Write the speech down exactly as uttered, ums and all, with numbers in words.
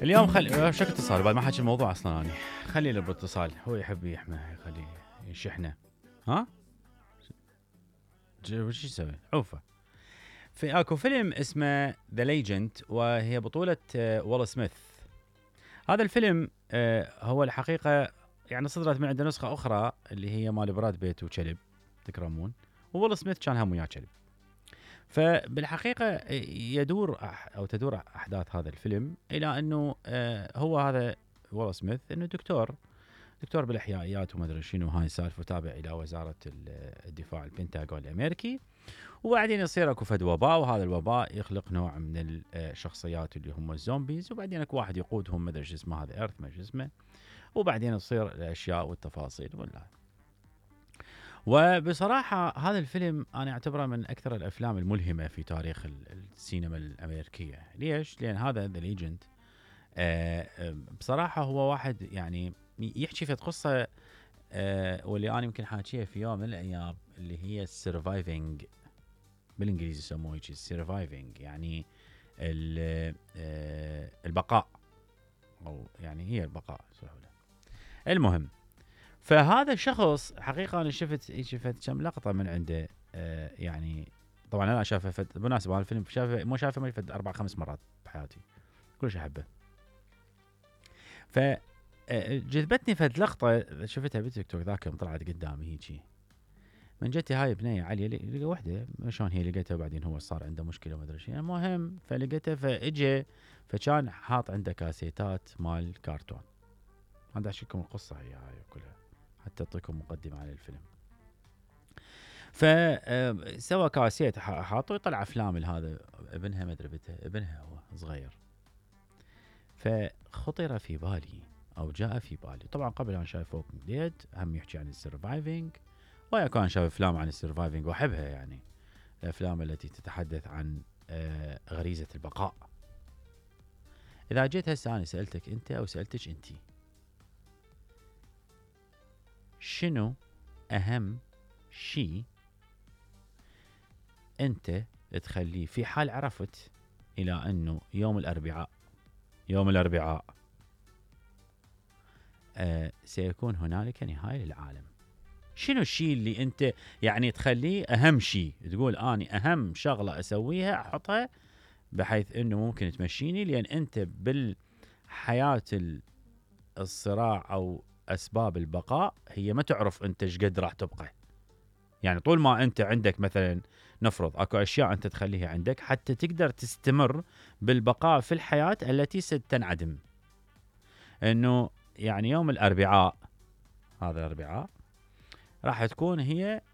اليوم خلي شكل اتصال بعد ما حكي الموضوع اصلا اني خلي له باتصال، هو يحب يحمى خليه يشحنه. ها وش يسوي عوفه. في اكو فيلم اسمه ذا ليجند وهي بطولة ويل سميث. هذا الفيلم هو الحقيقة يعني صدرت من عنده نسخة أخرى اللي هي مال براد بيت وكلب تكرمون، وويل سميث كان هم وياه كلب. فبالحقيقة يدور أو تدور أحداث هذا الفيلم إلى أنه هو هذا ويل سميث أنه دكتور دكتور بالإحيائيات وما أدري شنو هاي السالفة، تابع إلى وزارة الدفاع البنتاغون الأمريكي. وبعدين يصير اكو فد وباء، وهذا الوباء يخلق نوع من الشخصيات اللي هم الزومبيز، وبعدين اكو واحد يقودهم ما ادري شو اسمه هذا ايرث ما شو اسمه، وبعدين تصير الاشياء والتفاصيل ولا. وبصراحه هذا الفيلم انا اعتبره من اكثر الافلام الملهمه في تاريخ السينما الامريكيه. ليش؟ لان هذا ذا ليجند بصراحه هو واحد يعني يحكي في قصه أه واللي انا يمكن حاكيها في يوم من الايام، اللي هي السرفايفنج بالانجليزي يسموه هيك سيرفايفنج، يعني البقاء او يعني هي البقاء سهوله. المهم فهذا الشخص حقيقه انا شفت شفت كم لقطه من عنده، آه يعني طبعا انا شافه بالمناسبه هذا الفيلم شافه مو شافه ما يفد اربع خمس مرات بحياتي كلش احبه. ف جذبتني فد لقطه شفتها بالتيك توك ذاك يوم طلعت قدامي هيجي، من جتي هاي بنيه علي لقى وحده شلون هي لقيتها، وبعدين هو صار عنده مشكله ما ادري شيء، المهم فلقيتها فاجى فكان حاط عنده كاسيتات مال كرتون. هذا احكي لكم القصه هي هاي كلها حتى اعطيكم مقدمه عن الفيلم. فسوى كاسيت حاطه يطلع افلام لهذا ابنها ما ادري ابنها هو صغير. فخطر في بالي او جاء في بالي، طبعا قبل ان شايف ووكينج ديد هم يحكي عن السرفايفنج، ويا كان شاف افلام عن السرفايفنج واحبها، يعني الافلام التي تتحدث عن آه غريزه البقاء. اذا جيت هسه انا سالتك انت او سالتك انتي، شنو اهم شيء انت تخليه في حال عرفت الى انه يوم الاربعاء يوم الاربعاء آه سيكون هنالك نهايه للعالم، شنو الشيء اللي انت يعني تخليه اهم شيء، تقول اني اهم شغله اسويها احطها بحيث انه ممكن تمشيني، لان انت بالحياه الصراع او اسباب البقاء هي ما تعرف انت ايش قد راح تبقى. يعني طول ما انت عندك مثلا نفرض اكو اشياء انت تخليها عندك حتى تقدر تستمر بالبقاء في الحياه التي ستنعدم. انه يعني يوم الاربعاء هذا الاربعاء راح تكون هي